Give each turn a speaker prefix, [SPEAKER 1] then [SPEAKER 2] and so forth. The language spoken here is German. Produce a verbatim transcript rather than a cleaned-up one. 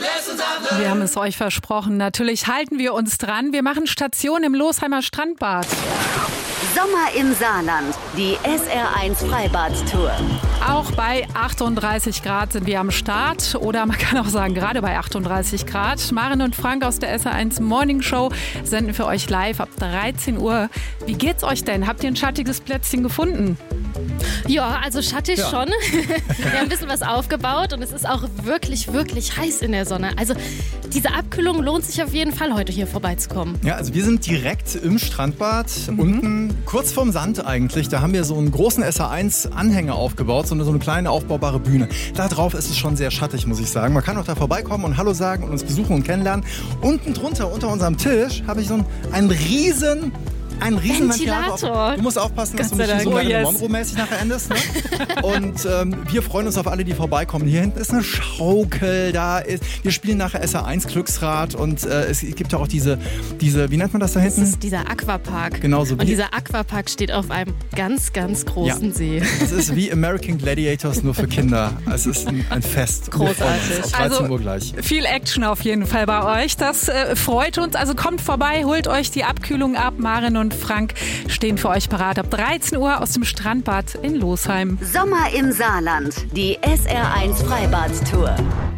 [SPEAKER 1] Wir haben es euch versprochen. Natürlich halten wir uns dran. Wir machen Station im Losheimer Strandbad.
[SPEAKER 2] Sommer im Saarland, die S R eins Freibad-Tour.
[SPEAKER 1] Auch bei achtunddreißig Grad sind wir am Start. Oder man kann auch sagen, gerade bei achtunddreißig Grad. Maren und Frank aus der S R eins Morning Show senden für euch live ab dreizehn Uhr. Wie geht's euch denn? Habt ihr ein schattiges Plätzchen gefunden?
[SPEAKER 3] Ja, also schattig
[SPEAKER 4] Ja.
[SPEAKER 3] schon. Wir haben ein bisschen was aufgebaut und es ist auch wirklich, wirklich heiß in der Sonne. Also diese Abkühlung lohnt sich auf jeden Fall, heute hier vorbeizukommen.
[SPEAKER 4] Ja, also wir sind direkt im Strandbad,
[SPEAKER 1] Mhm.
[SPEAKER 4] unten kurz vorm Sand eigentlich. Da haben wir so einen großen S R eins Anhänger aufgebaut, so eine, so eine kleine aufbaubare Bühne. Da drauf ist es schon sehr schattig, muss ich sagen. Man kann auch da vorbeikommen und Hallo sagen und uns besuchen und kennenlernen. Unten drunter, unter unserem Tisch, habe ich so einen, einen riesen... Ein riesen
[SPEAKER 3] Ventilator.
[SPEAKER 4] Du musst aufpassen, dass
[SPEAKER 3] Gott
[SPEAKER 4] du
[SPEAKER 3] sei
[SPEAKER 4] nicht so
[SPEAKER 3] Dank.
[SPEAKER 4] Marilyn
[SPEAKER 1] Oh, yes.
[SPEAKER 4] Monroe-mäßig nachher endest. Ne? Und ähm, wir freuen uns auf alle, die vorbeikommen. Hier hinten ist eine Schaukel, da ist, wir spielen nachher S R eins Glücksrad und äh, es gibt ja auch diese, diese, wie nennt man das da
[SPEAKER 3] Das
[SPEAKER 4] hinten?
[SPEAKER 3] ist dieser Aquapark.
[SPEAKER 4] Genau so.
[SPEAKER 3] Und dieser Aquapark steht auf einem ganz, ganz großen
[SPEAKER 4] Ja.
[SPEAKER 3] See.
[SPEAKER 4] Es ist wie American Gladiators, nur für Kinder. Es ist ein, ein Fest.
[SPEAKER 3] Großartig.
[SPEAKER 4] Wir freuen uns auf dreizehn
[SPEAKER 1] Also-
[SPEAKER 4] Uhr gleich.
[SPEAKER 1] Viel Action auf jeden Fall bei euch. Das äh, freut uns. Also kommt vorbei, holt euch die Abkühlung ab. Maren und Frank stehen für euch parat ab dreizehn Uhr aus dem Strandbad in Losheim.
[SPEAKER 2] Sommer im Saarland, die S R eins Freibad-Tour.